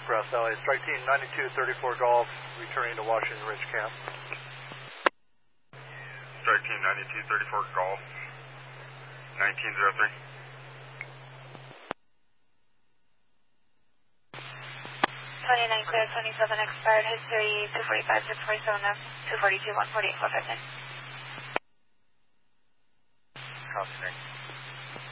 Grass Valley. Strike Team 9234 Golf, returning to Washington Ridge Camp. Strike Team 9234 Golf, 1903. 29-27 expired, history 245, 647, 242, 148, 459. Copy.